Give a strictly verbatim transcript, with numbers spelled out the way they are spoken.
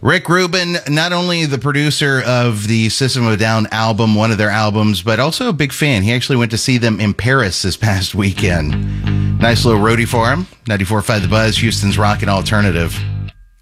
Rick Rubin, not only the producer of the System of a Down album, one of their albums, but also a big fan. He actually went to see them in Paris this past weekend. Nice little roadie for him. ninety-four point five The Buzz, Houston's Rockin' Alternative.